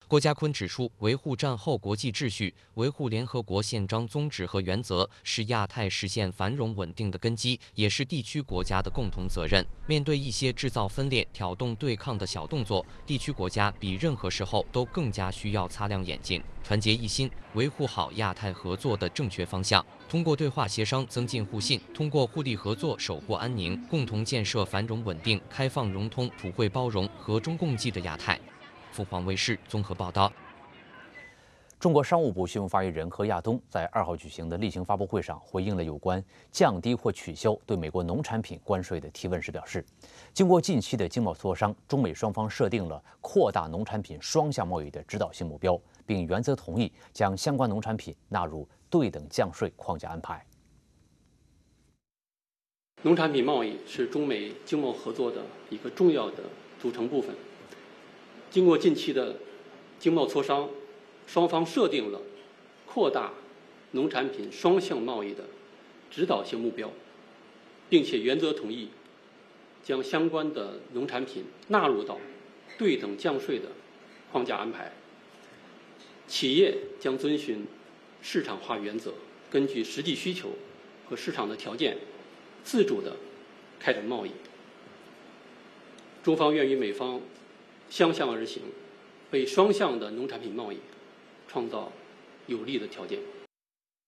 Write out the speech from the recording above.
郭家坤指出，维护战后国际秩序，维护联合国宪章宗旨和原则，是亚太实现繁荣稳定的根基，也是地区国家的共同责任。面对一些制造分裂、挑动对抗的小动作，地区国家比任何时候都更加需要擦亮眼睛，团结一心，维护好亚太合作的正确方向。通过对话协商增进互信，通过互利合作守护安宁，共同建设繁荣稳定、开放融通、普惠包容、和衷共济的亚太。凤凰卫视综合报道。 中国商务部新闻发言人何亚东在2号举行的例行发布会上回应了有关降低或取消对美国农产品关税的提问时表示，经过近期的经贸磋商，中美双方设定了扩大农产品双向贸易的指导性目标，并原则同意将相关农产品纳入对等降税框架安排。 农产品贸易是中美经贸合作的一个重要的组成部分。经过近期的经贸磋商，双方设定了扩大农产品双向贸易的指导性目标，并且原则同意将相关的农产品纳入到对等降税的框架安排。企业将遵循市场化原则，根据实际需求和市场的条件，自主地开展贸易。中方愿与美方相向而行，为双向的农产品贸易创造有利的条件。